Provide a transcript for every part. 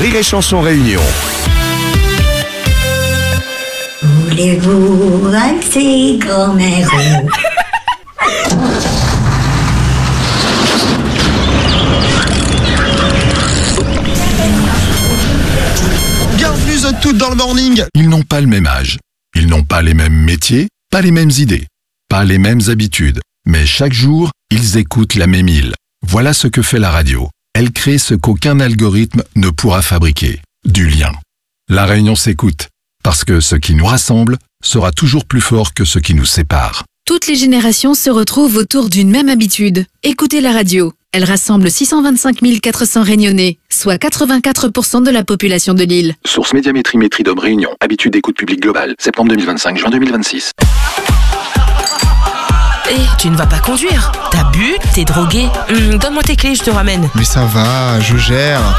Rire et Chanson Réunion. Voulez-vous valser, grand-mère? Bienvenue à toutes dans le morning. Ils n'ont pas le même âge, ils n'ont pas les mêmes métiers, pas les mêmes idées, pas les mêmes habitudes, mais chaque jour, ils écoutent la même île. Voilà ce que fait la radio. Elle crée ce qu'aucun algorithme ne pourra fabriquer, du lien. La Réunion s'écoute, parce que ce qui nous rassemble sera toujours plus fort que ce qui nous sépare. Toutes les générations se retrouvent autour d'une même habitude. Écoutez la radio. Elle rassemble 625 400 Réunionnais, soit 84% de la population de l'île. Source Médiamétrie Métridome Réunion. Habitude d'écoute publique globale. Septembre 2025, juin 2026. Hé, tu ne vas pas conduire. T'as bu, t'es drogué. Donne-moi tes clés, je te ramène. Mais ça va, je gère.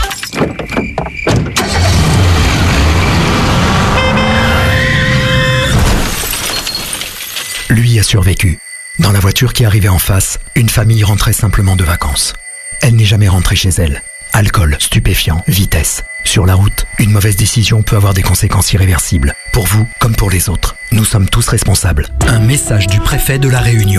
Lui a survécu. Dans la voiture qui arrivait en face, une famille rentrait simplement de vacances. Elle n'est jamais rentrée chez elle. Alcool, stupéfiants, vitesse. Sur la route, une mauvaise décision peut avoir des conséquences irréversibles. Pour vous comme pour les autres. Nous sommes tous responsables. Un message du préfet de la Réunion.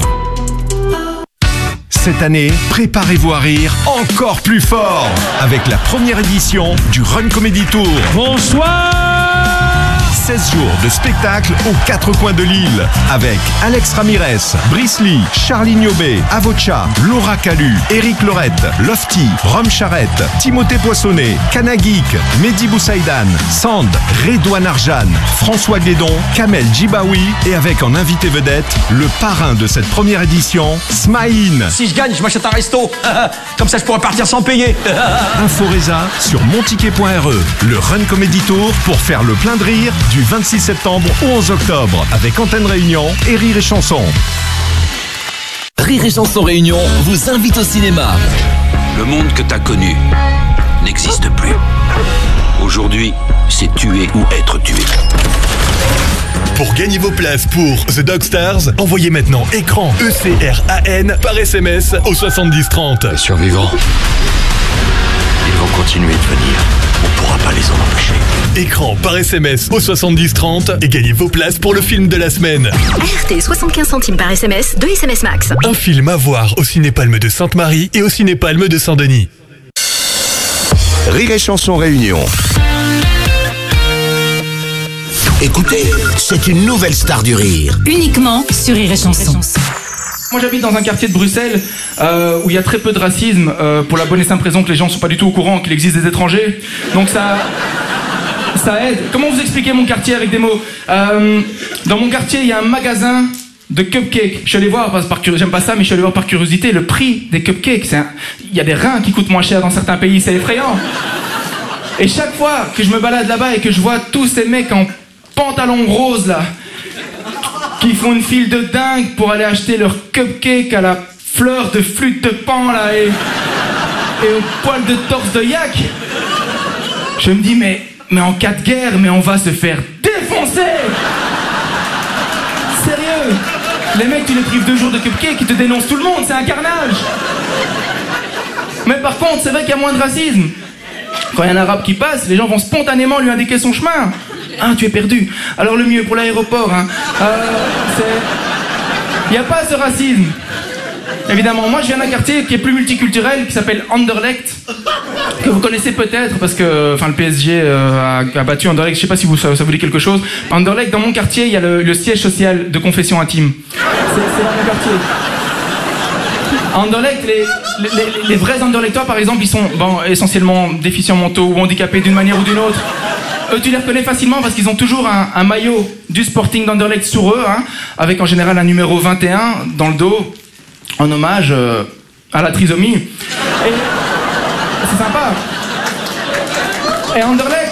Cette année, préparez-vous à rire encore plus fort avec la première édition du Run Comedy Tour. Bonsoir! 16 jours de spectacle aux 4 coins de l'île avec Alex Ramirez, Brice Lee, Charlie Niobé, Avocha, Laura Calu, Eric Lorette, Lofty, Rome Charrette, Timothée Poissonnet, Kanagik, Mehdi Boussaïdan, Sand, Redouane Arjan, François Guédon, Kamel Djibaoui et avec en invité vedette le parrain de cette première édition, Smaïn. Si je gagne, je m'achète un resto. Comme ça, je pourrais partir sans payer. Info Reza sur monticket.re. Le Run Comedy Tour pour faire le plein de rire du 26 septembre au 11 octobre avec Antenne Réunion et Rire et Chanson. Rire et Chanson Réunion vous invite au cinéma. Le monde que t'as connu n'existe plus. Aujourd'hui, c'est tuer ou être tué. Pour gagner vos places pour The Dog Stars, envoyez maintenant écran ECRAN par SMS au 7030. Les survivants, ils vont continuer de venir. On pourra pas les en empêcher. Écran par SMS au 7030 et gagnez vos places pour le film de la semaine. RT 75 centimes par SMS, 2 SMS max. Un film à voir au Cinépalme de Sainte-Marie et au Cinépalme de Saint-Denis. Rire et Chanson Réunion. Écoutez, c'est une nouvelle star du rire. Uniquement sur Rire et Chanson. Moi j'habite dans un quartier de Bruxelles où il y a très peu de racisme pour la bonne et simple raison que les gens ne sont pas du tout au courant qu'il existe des étrangers. Donc ça aide. Comment vous expliquer mon quartier avec des mots? Dans mon quartier il y a un magasin de cupcakes. Je suis allé voir, j'aime pas ça, mais je suis allé voir par curiosité le prix des cupcakes. Il y a des reins qui coûtent moins cher dans certains pays, c'est effrayant. Et chaque fois que je me balade là-bas et que je vois tous ces mecs en pantalon rose là, qui font une file de dingue pour aller acheter leur cupcake à la fleur de flûte de pan là et au poil de torse de yak. Je me dis mais en cas de guerre, mais on va se faire défoncer. Sérieux. Les mecs, tu les prives 2 jours de cupcake, ils te dénoncent tout le monde, c'est un carnage. Mais par contre, c'est vrai qu'il y a moins de racisme. Quand il y a un arabe qui passe, les gens vont spontanément lui indiquer son chemin. Ah, tu es perdu. Alors le mieux pour l'aéroport, hein. Il n'y a pas ce racisme. Évidemment, moi je viens d'un quartier qui est plus multiculturel, qui s'appelle Anderlecht, que vous connaissez peut-être parce que le PSG a battu Anderlecht. Je sais pas si ça vous dit quelque chose. Anderlecht, dans mon quartier, il y a le siège social de confession intime. C'est dans mon quartier. Anderlecht, les vrais Anderlechtois, par exemple, ils sont essentiellement déficients mentaux ou handicapés d'une manière ou d'une autre. Eux, tu les reconnais facilement parce qu'ils ont toujours un maillot du Sporting d'Anderlecht sur eux, hein, avec en général un numéro 21 dans le dos, en hommage à la trisomie. Et c'est sympa. Et Anderlecht,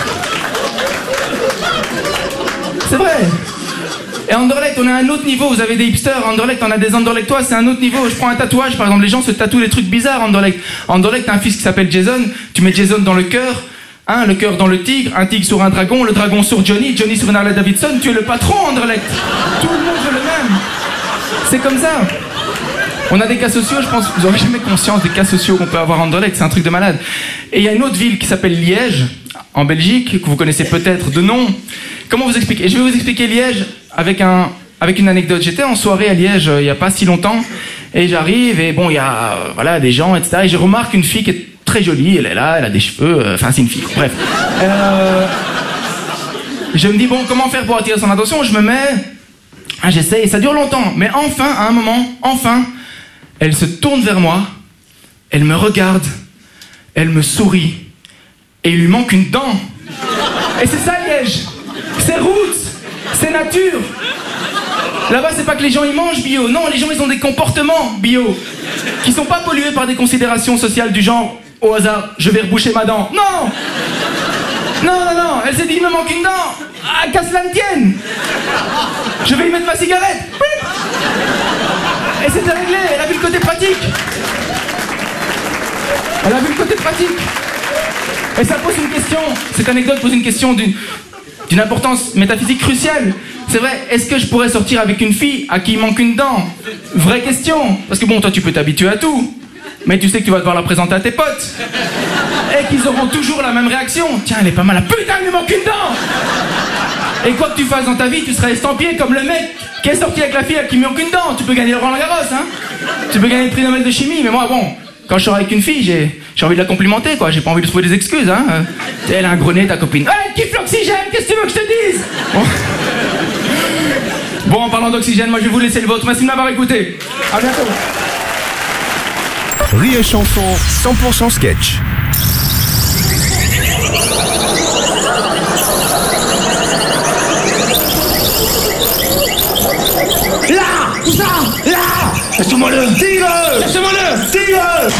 c'est vrai. Et Anderlecht, on est à un autre niveau. Vous avez des hipsters. Anderlecht, on a des Anderlechtois, c'est un autre niveau. Je prends un tatouage, par exemple, les gens se tatouent des trucs bizarres. Anderlecht, t'as un fils qui s'appelle Jason. Tu mets Jason dans le cœur. Hein, le cœur dans le tigre, un tigre sur un dragon, le dragon sur Johnny, Johnny sur une Harley Davidson, tu es le patron, Anderlecht. Tout le monde veut le même. C'est comme ça. On a des cas sociaux, je pense, vous n'aurez jamais conscience des cas sociaux qu'on peut avoir à Anderlecht, c'est un truc de malade. Et il y a une autre ville qui s'appelle Liège, en Belgique, que vous connaissez peut-être de nom. Comment vous expliquer? Et je vais vous expliquer Liège avec une anecdote. J'étais en soirée à Liège il n'y a pas si longtemps, et j'arrive, et bon, il y a voilà, des gens, etc. Et je remarque une fille qui est très jolie, elle est là, elle a des cheveux, enfin c'est une fille, bref. Je me dis, bon, comment faire pour attirer son attention? Je me mets, j'essaie, et ça dure longtemps, mais enfin, à un moment, elle se tourne vers moi, elle me regarde, elle me sourit, et il lui manque une dent. Et c'est ça Liège, c'est roots, c'est nature. Là-bas, c'est pas que les gens ils mangent bio, non, les gens ils ont des comportements bio, qui sont pas pollués par des considérations sociales du genre, au hasard, je vais reboucher ma dent. Non! Non, elle s'est dit, il me manque une dent. Ah, qu'à cela ne tienne. Je vais y mettre ma cigarette. Et c'était réglé, elle a vu le côté pratique. Et ça pose une question, cette anecdote pose une question d'une importance métaphysique cruciale. C'est vrai, est-ce que je pourrais sortir avec une fille à qui il manque une dent? Vraie question. Parce que bon, toi tu peux t'habituer à tout. Mais tu sais que tu vas devoir la présenter à tes potes. Et qu'ils auront toujours la même réaction. Tiens, elle est pas mal. Ah, putain, il lui manque une dent. Et quoi que tu fasses dans ta vie, tu seras estampillé comme le mec qui est sorti avec la fille à qui lui manque une dent. Tu peux gagner le Roland Garros, hein. Tu peux gagner le prix Nobel de chimie. Mais moi, bon, quand je sors avec une fille, j'ai envie de la complimenter, quoi. J'ai pas envie de trouver des excuses, hein. Elle a un gros nez, ta copine. Elle kiffe l'oxygène, qu'est-ce que tu veux que je te dise? Bon, en parlant d'oxygène, moi je vais vous laisser le vôtre. Merci de m'avoir écouté. À bientôt. Rire et chanson, 100% sketch. Là! Où ça? Là! Laisse-moi-le! Tire-le! Laisse-moi-le! Tire-le!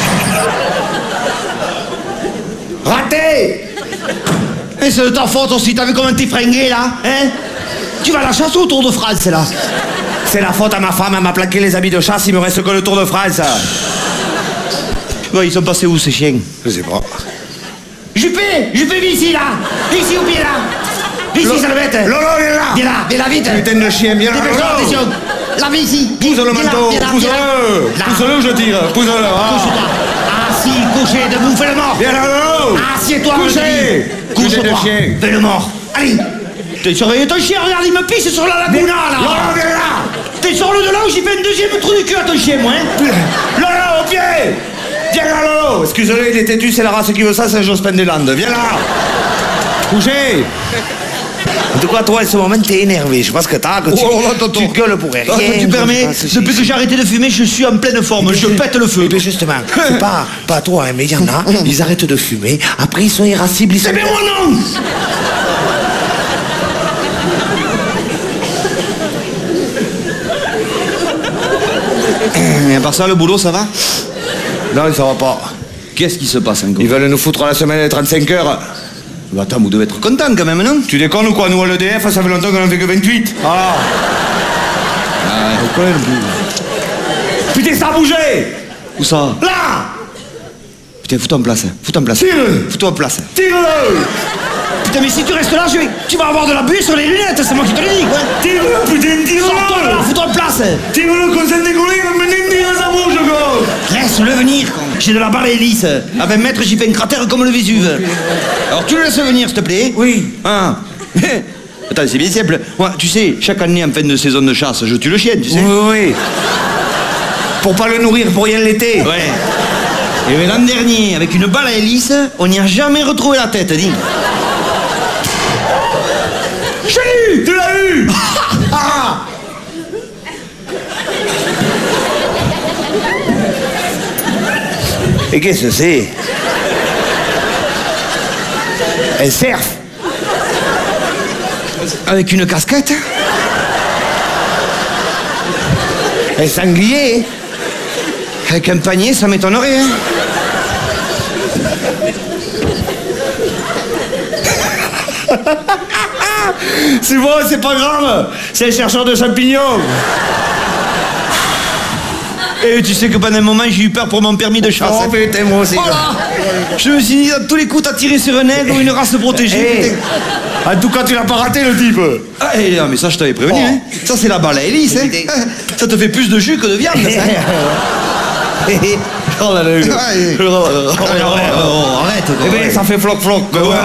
Raté! Et c'est de ta faute aussi, t'as vu comment t'es fringué là? Hein? Tu vas à la chasse ou au Tour de France là? C'est la faute à ma femme, elle m'a plaqué les habits de chasse, il me reste que le Tour de France. Bon, ils sont passés où ces chiens? Je sais pas. Juppé, viens ici là! Viens ici au pied là! Viens ici, Salvette! Lolo, viens là! Viens là, vite! Putain de chien, viens là! Dépêche-toi, attention! Là, viens ici! Pousse le manteau! Pousse-le! Pousse-le ou je tire! Pousse-le! Couche-toi! Assis, couché, debout, fais le mort! Viens là, Lolo! Assieds-toi, couché! Couche-toi! Fais le mort! Allez! T'es surveillé ton chien, regarde, il me pisse sur la laguna là! Lolo, viens là! T'es sur le de là où j'ai fait un deuxième trou du cul à ton chien, moi, hein! Lolo, au pied! Viens là, Lolo! Excuse-le, il est têtu, c'est la race qui veut ça, c'est Jospin des Landes. Viens là! Couché! En tout cas, toi, à ce moment, t'es énervé. Je pense que tu gueules pour rien. Tu permets, depuis que j'ai arrêté de fumer, je suis en pleine forme. Je pète le feu. Mais justement, c'est pas toi, hein, mais il y en a, ils arrêtent de fumer, après ils sont irascibles, ils sont... Mais moi non! Et à part ça, le boulot, ça va? Non, ça va pas. Qu'est-ce qui se passe encore? Ils veulent nous foutre la semaine des 35 heures. Bah attends, vous devez être content quand même, non? Tu déconnes ou quoi? Nous, à l'EDF, ça fait longtemps qu'on en fait que 28. Ah ouais. Putain, ça a bougé! Où ça? Là! Putain, fous-toi en place. Fous-toi en place. Tire-le! Fous-toi en place. Tire-le! Putain, mais si tu restes là, tu vas avoir de la buée sur les lunettes, c'est moi qui te l'ai dit, quoi. Tire-le, putain, tire-le! Sors-toi là, fous-toi en place! Tire-le, comme ça décollé, mais tire ça bouge, quoi! Laisse-le venir, con. J'ai de la barre hélice. À 20 mètres, j'y fais un cratère comme le Vésuve. Alors tu le laisses venir, s'il te plaît? Oui. Ah. Attends, c'est bien simple. Moi, tu sais, chaque année, en fin de saison de chasse, je tue le chien, tu sais. Oui. Pour pas le nourrir pour rien l'été. Ouais. Et l'an dernier, avec une balle à hélice, on n'y a jamais retrouvé la tête, dis. J'ai eu! Tu l'as eu! Et qu'est-ce que c'est? Un cerf. Avec une casquette. Un sanglier. Avec un panier, ça m'étonnerait. Hein. C'est bon, c'est pas grave. C'est un chercheur de champignons. Et tu sais que pendant un moment, j'ai eu peur pour mon permis de chasse. Oh putain, moi aussi. Voilà. Je me suis dit, à tous les coups, t'as tiré sur un aigle ou une race protégée. En tout cas, tu l'as pas raté, le type. Ah, non, mais ça, je t'avais prévenu. Hein. Ça, c'est la balle à hélice. Hein. Ça te fait plus de jus que de viande, ça. Oh là là. Arrête. Eh ben, ça fait floc-floc.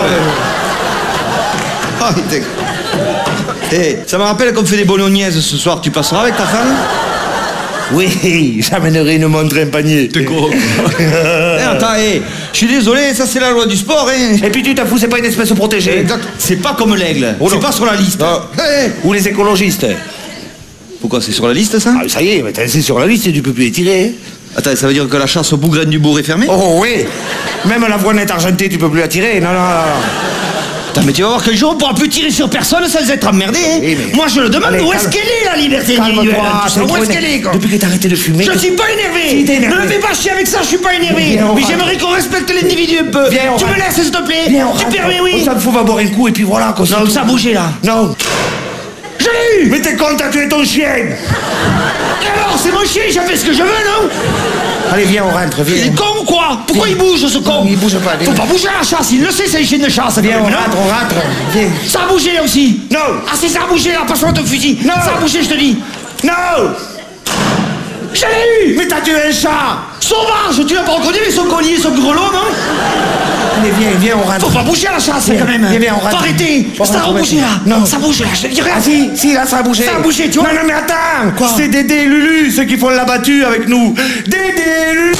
Ah, putain. Ça me rappelle qu'on fait des bolognaises ce soir. Tu passeras avec ta femme? Oui, j'amènerai une montre et un panier. T'es con. Attends, je suis désolé, ça c'est la loi du sport. Hein. Et puis tu t'en fous, c'est pas une espèce protégée. Exact. C'est pas comme l'aigle. Oh, c'est pas sur la liste. Ou les écologistes. Pourquoi c'est sur la liste, ça? Ah, ça y est, c'est sur la liste, tu peux plus les tirer. Attends, ça veut dire que la chasse au bougraine du bourg est fermée? Oh oui. Même la voinette argentée, tu peux plus la tirer. Non. Attends, mais tu vas voir qu'un jour on pourra plus tirer sur personne sans être emmerdé. Hein. Oui, mais... Moi je le demande, où est-ce qu'elle est la liberté individuelle? Où est-ce qu'elle est? Depuis que t'as arrêté de fumer. Je suis pas énervé. Ne me fais pas chier avec ça, je suis pas énervé. Mais j'aimerais qu'on respecte l'individu un peu. Tu me laisses s'il te plaît? Tu permets, oui. Ça me fout, va boire un coup et puis voilà. Non, ça a bougé là. Non. Je l'ai eu. Mais t'es con, t'as tué ton chien. Et alors, c'est mon chien, j'ai fait ce que je veux, non? Allez, viens, on rentre, viens. Il est con ou quoi? Pourquoi il bouge, ce con? Il bouge pas. Faut pas bouger à la chasse, il le sait, c'est une chienne de chasse. Viens, on rentre. Viens. Ça a bougé là aussi. Non. Ah, si ça a bougé là, passe-moi ton fusil. Non. Ça a bougé, je te dis. Non. Je l'ai eu. Mais t'as tué un chat. Sauvage, tu l'as pas reconnu, mais son collier, son grelot, non? Allez, viens, on rentre. Faut pas bouger à la chasse, quand même. Viens, on rentre. Faut arrêter. Ça a bougé là. Non. Ça bouge là, je te dirais. Ah si, là, ça a bougé. Ça a bougé, tu vois. Non, mais attends. Quoi? C'est Dédé et Lulu, ceux qui font la battue avec nous. Dédé et Lulu.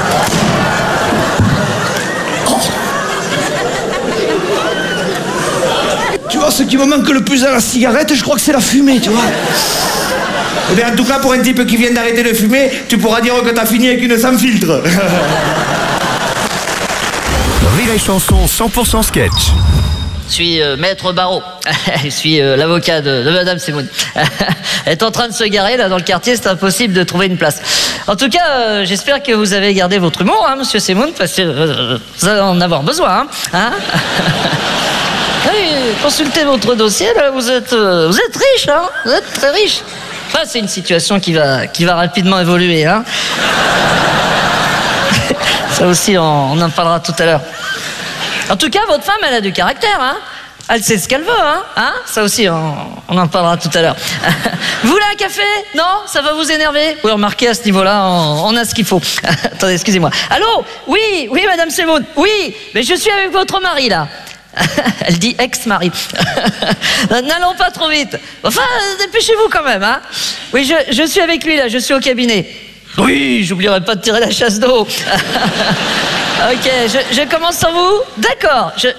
Tu vois, ce qui me manque le plus à la cigarette, je crois que c'est la fumée, tu vois. Eh bien, en tout cas, pour un type qui vient d'arrêter de fumer, tu pourras dire que t'as fini avec une sans filtre. Rire et chanson 100% sketch. Je suis Maître Barreau. Je suis l'avocat de Madame Semoun. Elle est en train de se garer là dans le quartier, c'est impossible de trouver une place. En tout cas, j'espère que vous avez gardé votre humour, hein, Monsieur Semoun, parce que vous allez en avoir besoin. Hein. Oui, consultez votre dossier, là, vous êtes riche, hein, vous êtes très riche. Enfin, c'est une situation qui va rapidement évoluer. Hein. Ça aussi, on en parlera tout à l'heure. En tout cas, votre femme, elle a du caractère, hein. Elle sait ce qu'elle veut, hein. Ça aussi, on en parlera tout à l'heure. Vous voulez un café? Non? Ça va vous énerver? Oui, remarquez, à ce niveau-là, on a ce qu'il faut. Attendez, excusez-moi. Allô? Oui, Madame Semoun. Oui, mais je suis avec votre mari, là. Elle dit ex-mari. N'allons pas trop vite. Enfin, dépêchez-vous quand même, hein. Oui, je suis avec lui, là, je suis au cabinet. Oui, j'oublierai pas de tirer la chasse d'eau. Ok, je commence sans vous? D'accord.